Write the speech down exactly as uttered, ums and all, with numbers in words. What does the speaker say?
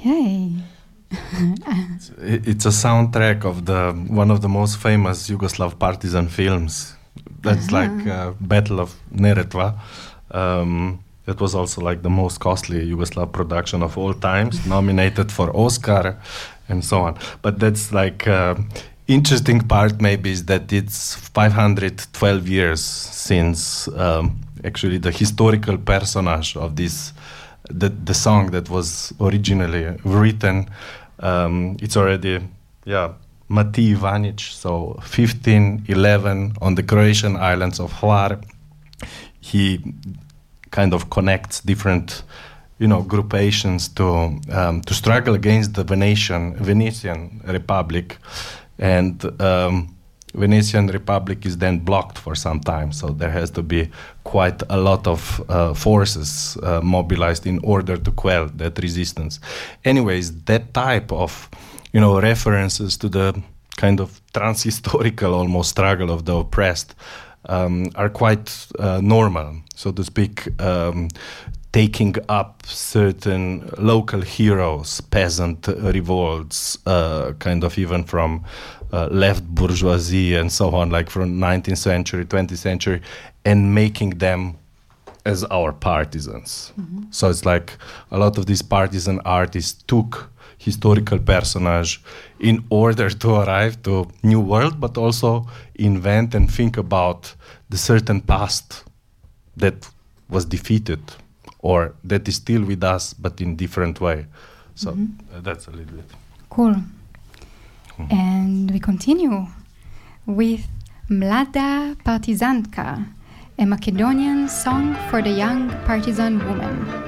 Okay. It's, it's a soundtrack of the one of the most famous Yugoslav partisan films. That's Uh-huh. like uh, Battle of Neretva. Um, it was also like the most costly Yugoslav production of all times, nominated for Oscar and so on. But that's like uh, interesting part maybe is that it's five hundred twelve years since um, actually the historical personage of this, the, the song that was originally written. Um, it's already, yeah, Mati Ivanic, so fifteen eleven on the Croatian islands of Hvar. He kind of connects different, you know, groupations to um, to struggle against the Venetian Venetian Republic, and um, Venetian Republic is then blocked for some time. So there has to be quite a lot of uh, forces uh, mobilized in order to quell that resistance. Anyways, that type of, you know, references to the kind of transhistorical almost struggle of the oppressed um, are quite uh, normal, so to speak, um, taking up certain local heroes, peasant revolts, uh, kind of even from uh, left bourgeoisie and so on, like from nineteenth century, twentieth century, and making them as our partisans. Mm-hmm. So it's like a lot of these partisan artists took historical personage in order to arrive to new world, but also invent and think about the certain past that was defeated or that is still with us, but in different way. So mm-hmm. uh, that's a little bit. Cool. Mm-hmm. And we continue with Mlada Partizantka, a Macedonian song for the young partisan woman.